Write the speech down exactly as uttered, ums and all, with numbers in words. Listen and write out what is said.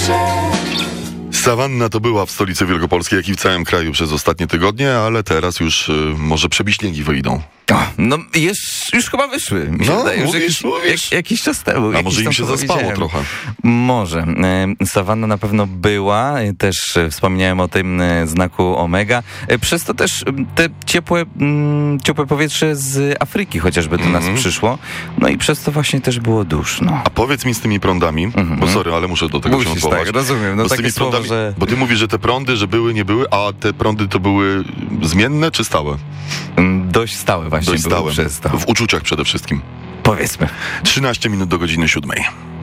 Sawanna to była w stolicy Wielkopolskiej, jak i w całym kraju przez ostatnie tygodnie, ale teraz już y, może przebiśniegi wyjdą. O, no jest, już chyba wyszły. Mi się No, wydaje, już mówisz, jakiś, mówisz. Jak, jakiś czas temu. A jakiś może im tam się zaspało powiedziałem. trochę. Może. E, Sawanna na pewno była. E, Też e, wspomniałem o tym e, znaku Omega. E, Przez to też m, te ciepłe, m, ciepłe powietrze z Afryki chociażby do nas Mhm. przyszło. No i przez to właśnie też było duszno. A powiedz mi z tymi prądami, Mhm. bo sorry, ale muszę do tego się Musisz, odwołać. tak, rozumiem. No Bo z takie tymi słowo, prądami, że bo ty mówisz, że te prądy, że były, nie były, a te prądy to były zmienne czy stałe? m, dość stałe właśnie Dość były stałe. przez to. W uczuciach przede wszystkim. Powiedzmy. trzynaście minut do godziny siódmej.